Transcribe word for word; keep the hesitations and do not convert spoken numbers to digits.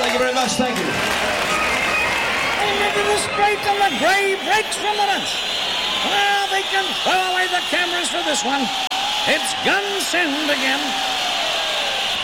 Thank you very much, thank you. Into the straight and the grey breaks from the bunch. Well, they can throw away the cameras for this one. It's gun send again.